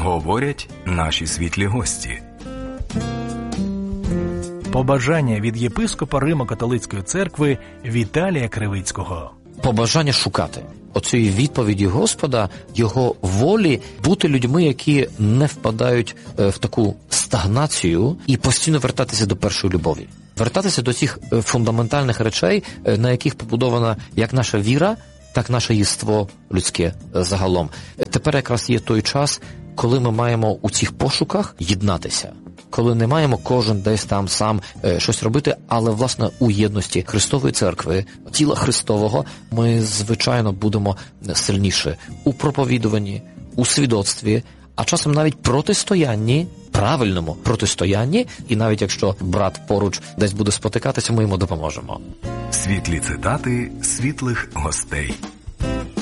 Говорять наші світлі гості. Побажання від єпископа Римо-католицької церкви Віталія Кривицького. Побажання шукати оцієї відповіді Господа, Його волі, бути людьми, які не впадають в таку стагнацію і постійно вертатися до першої любові. Вертатися до цих фундаментальних речей, на яких побудована як наша віра, так наше єство людське загалом. Тепер якраз є той час, коли ми маємо у цих пошуках єднатися. Коли не маємо кожен десь там сам щось робити, але, власне, у єдності Христової церкви, тіла Христового, ми, звичайно, будемо сильніші у проповідуванні, у свідоцтві, а часом навіть протистоянні, правильному протистоянні, і навіть якщо брат поруч десь буде спотикатися, ми йому допоможемо. Світлі цитати світлих гостей.